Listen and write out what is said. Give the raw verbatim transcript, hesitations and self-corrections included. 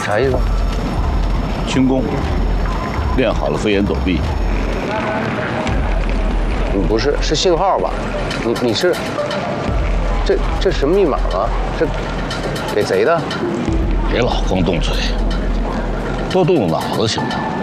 啥意思？ 轻功练好了飞檐走壁。 你不是，是信号吧？你你是，这这什么密码啊？这给贼的？ 别老光动嘴，多动动脑子行吗？